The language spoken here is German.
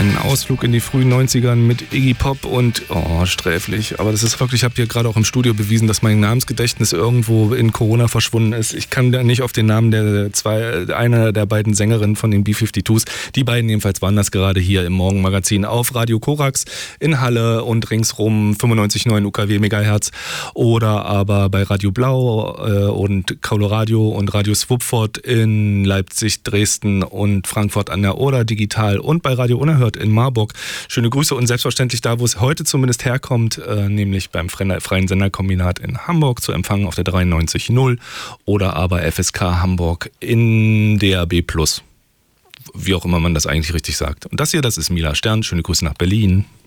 Ein Ausflug in die frühen 90ern mit Iggy Pop und, sträflich. Aber das ist wirklich, ich habe hier gerade auch im Studio bewiesen, dass mein Namensgedächtnis irgendwo in Corona verschwunden ist. Ich kann da nicht auf den Namen einer der beiden Sängerinnen von den B-52s. Die beiden jedenfalls waren das gerade hier im Morgenmagazin auf Radio Korax in Halle und ringsrum 95,9 UKW Megahertz oder aber bei Radio Blau und Coloradio und Radio Swupford in Leipzig, Dresden und Frankfurt an der Oder digital und bei Radio Unerhört in Marburg. Schöne Grüße und selbstverständlich da, wo es heute zumindest herkommt, nämlich beim Freien Senderkombinat in Hamburg zu empfangen auf der 93.0 oder aber FSK Hamburg in DAB+. Wie auch immer man das eigentlich richtig sagt. Und das hier, das ist Mila Stern. Schöne Grüße nach Berlin.